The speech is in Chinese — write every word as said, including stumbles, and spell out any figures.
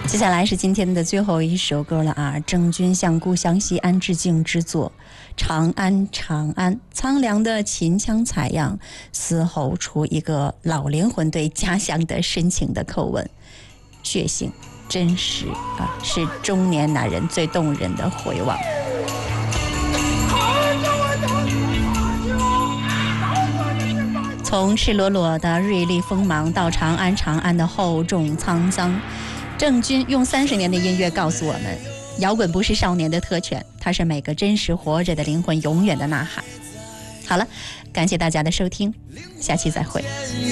接下来是今天的最后一首歌了啊！郑钧向故乡西安致敬之作《长安长安》，苍凉的秦腔采样，嘶吼出一个老灵魂对家乡的深情的叩问，血腥真实啊，是中年男人最动人的回望。从赤裸裸的锐利锋芒到长安长安的厚重沧桑，郑钧用三十年的音乐告诉我们，摇滚不是少年的特权，它是每个真实活着的灵魂永远的呐喊。好了，感谢大家的收听，下期再会。